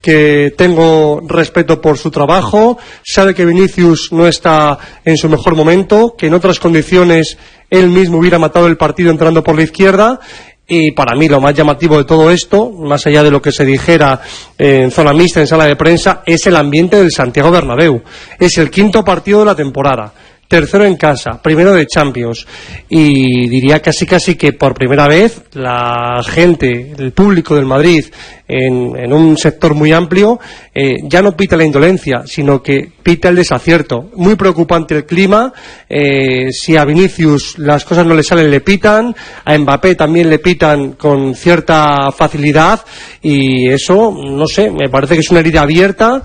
que tengo respeto por su trabajo, sabe que Vinicius no está en su mejor momento, que en otras condiciones él mismo hubiera matado el partido entrando por la izquierda. Y para mí lo más llamativo de todo esto, más allá de lo que se dijera en zona mixta, en sala de prensa, es el ambiente del Santiago Bernabéu. Es el 5º partido de la temporada, 3º en casa, 1º de Champions, y diría casi que por primera vez la gente, el público del Madrid, en un sector muy amplio, ya no pita la indolencia, sino que pita el desacierto. Muy preocupante el clima. Si a Vinicius las cosas no le salen, le pitan, a Mbappé también le pitan con cierta facilidad, y eso, no sé, me parece que es una herida abierta,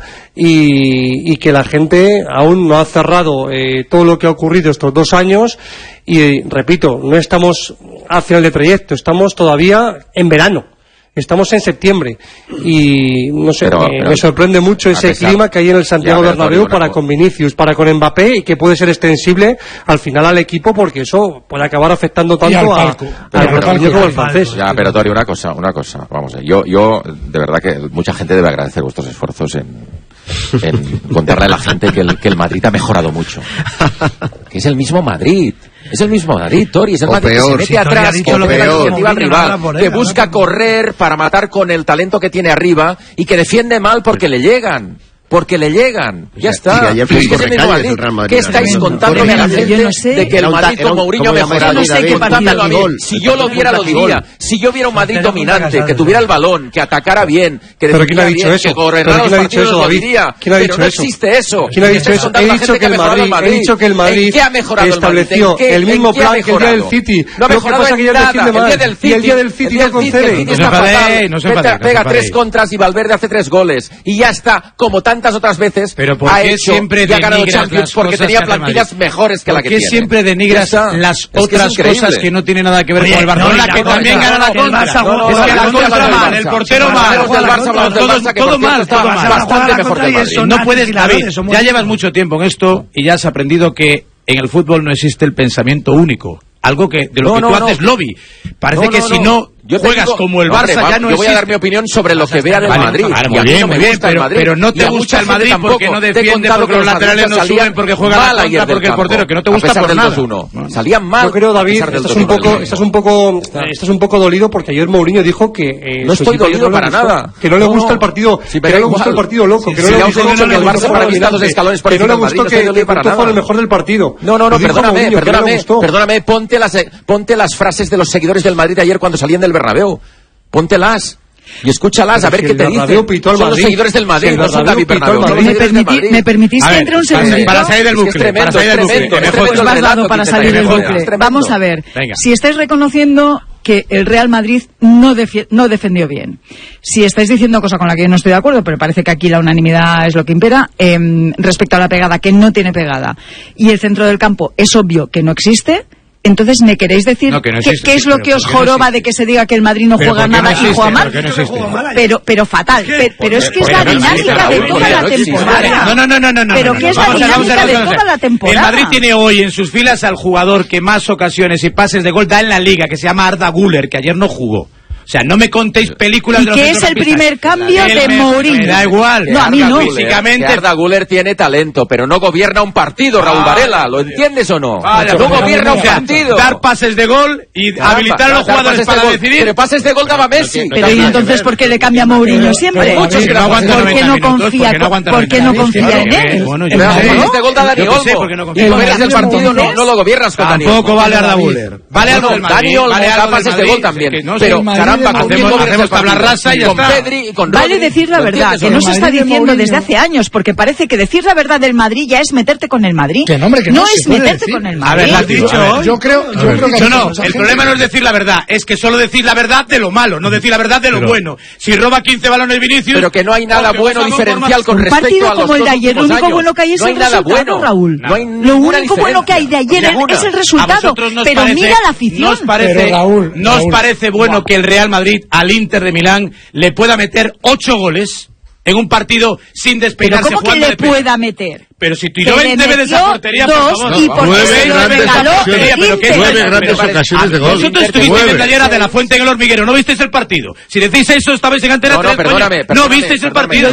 y que la gente aún no ha cerrado todo lo que ha ocurrido estos 2 años. Y repito, no estamos al final de trayecto, estamos todavía en verano. Estamos en septiembre y no sé, me sorprende mucho ese clima que hay en el Santiago Bernabéu para con Vinicius, para con Mbappé, y que puede ser extensible al final al equipo, porque eso puede acabar afectando tanto al brasileño como al francés. Ya, pero Tori, una cosa, vamos a ver, yo de verdad que mucha gente debe agradecer vuestros esfuerzos en contarle a la gente que el Madrid ha mejorado mucho, que es el mismo Madrid. Es el mismo Madrid, Tori, es el Madrid que se mete atrás, que pone la iniciativa al rival, que busca correr para matar con el talento que tiene arriba y que defiende mal porque le llegan. Ya está. ¿Qué estáis contándome a la gente de que el Madrid con Mourinho ha mejorado? Si yo lo viera, lo diría. Si yo viera un Madrid dominante, que tuviera el balón, que atacara bien, que defendiera bien, que corriera los partidos, lo diría. Pero no existe eso. ¿Quién ha dicho eso? He dicho que el Madrid estableció el mismo plan que el día del City. No ha mejorado en nada. Y el día del City no concede. Pega 3 contras y Valverde hace 3 goles. Y ya está, como tantas otras veces. Pero ¿por qué siempre denigras las porque tenía plantillas mejores que la que tiene? ¿Por qué siempre denigras las otras cosas que no tienen nada que ver con el Barcelona, que también gana la contra? Es que la contra mal, el portero mal, todo mal, bastante mejor que el Madrid. No puedes, David, ya llevas mucho tiempo en esto y ya has aprendido que en el fútbol no existe el pensamiento único. Algo que de lo que tú haces lobby. Parece que si no juegas como el Barça ya no existe. Yo voy a dar mi opinión sobre lo que vea del Madrid. Muy bien, pero no te gusta el Madrid porque no defiende, porque los laterales no suben, porque juega la contra, porque el portero, que no te gusta por nada. Salían mal. Yo creo, David, estás un poco dolido porque ayer Mourinho dijo que no estoy dolido para nada. Que no le gusta el partido, que no le gusta el partido loco, que no le gusta que el Barça para mí 2 escalones por encima del Madrid. Que no le gustó que fue el mejor del partido. No, perdóname, ponte las frases de los seguidores del Madrid ayer cuando salían del Bernabéu. Póntelas y escúchalas a ver qué te dicen. Son los seguidores del Madrid, no son David Bernabéu. ¿Me permitís que entre un segundo? Para salir del bucle. Pues más dado para salir del bucle. Vamos a ver. Si estáis reconociendo que el Real Madrid no defendió bien, si estáis diciendo cosa con la que yo no estoy de acuerdo, pero parece que aquí la unanimidad es lo que impera, respecto a la pegada, que no tiene pegada, y el centro del campo es obvio que no existe. Entonces, ¿me queréis decir qué es lo que os joroba de que se diga que el Madrid no juega nada y juega mal? Pero fatal. Pero es que es la dinámica de toda la temporada. No. Pero que es la dinámica de toda la temporada. El Madrid tiene hoy en sus filas al jugador que más ocasiones y pases de gol da en la Liga, que se llama Arda Güler, que ayer no jugó. O sea, no me contéis películas de los que es el primer cambio de Mourinho. Me da igual. No, a mí no. Físicamente Arda Güler tiene talento, pero no gobierna un partido, Raúl Varela. ¿Lo entiendes o no? No gobierna un partido. Dar pases de gol y habilitar a los jugadores para decidir. Pero pases de gol daba Messi. Pero ¿y entonces por qué le cambia a Mourinho siempre? ¿Por qué no confía en él? Pases de gol da Dani Olmo. Y gobiernas el partido, no lo gobiernas con Dani Olmo. Tampoco vale Arda Güler. Vale algo del Madrid. Dani Olmo da pases de gol también. Pero hacemos tabla rasa y ya está. Vale decir la verdad, que no se está diciendo desde hace años, porque parece que decir la verdad del Madrid ya es meterte con el Madrid. No es meterte con el Madrid. A ver, lo has dicho. Yo creo que no, el problema no es decir la verdad, es que solo decir la verdad de lo malo, no decir la verdad de lo bueno. Si roba 15 balones Vinicius... Pero que no hay nada bueno diferencial con respecto a los como el de ayer, lo único bueno que hay es el resultado, Raúl. Lo único bueno que hay de ayer es el resultado, pero mira la afición. ¿Nos parece bueno que el Real Madrid al Inter de Milán le pueda meter 8 goles en un partido sin despeinarse? ¿Pero cómo que le pueda meter? Pero si tiró 20 veces a portería, por favor. Y por 9 grandes ocasiones de gol. Vosotros estuvisteis ayer a De La Fuente en el Hormiguero, ¿no visteis el partido? Si decís eso, estabais en Antena 3. No visteis el partido.